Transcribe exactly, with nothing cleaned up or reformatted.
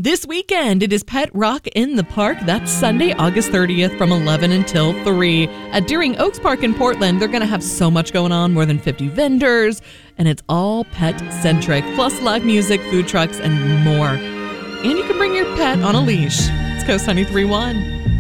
This weekend, it is Pet Rock in the Park. That's Sunday, August thirtieth from eleven until three. At Deering Oaks Park in Portland, they're going to have so much going on, more than fifty vendors, and it's all pet-centric, plus live music, food trucks, and more. And you can bring your pet on a leash. It's Coast ninety-three point one.